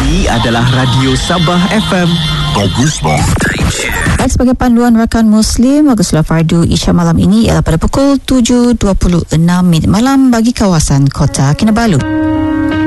Ini adalah Radio Sabah FM. Bagus bang. Baik, sebagai panduan rakan Muslim, waktu solat fardu Isya malam ini ialah pada pukul 7.26 malam bagi kawasan Kota Kinabalu.